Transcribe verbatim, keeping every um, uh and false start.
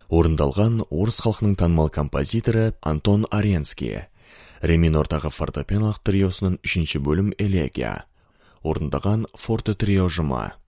Орындалған орыс халқының танымал композиторы Антон Аренский. Ре минордағы фортепианолық триосының үшінші бөлім элегия. Орындаған форте трио ұжымы.